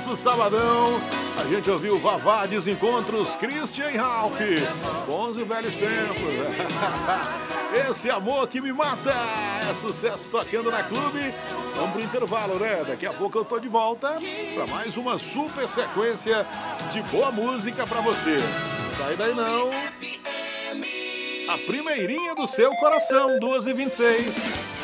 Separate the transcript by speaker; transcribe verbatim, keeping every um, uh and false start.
Speaker 1: nosso sabadão, a gente ouviu Vavá, Desencontros, Christian e Ralph. Bons e velhos tempos. Esse amor que me mata. É sucesso tocando na clube. Vamos pro intervalo, né? Daqui a pouco eu tô de volta para mais uma super sequência de boa música para você. Sai daí não. A primeirinha do seu coração, duas e vinte e seis.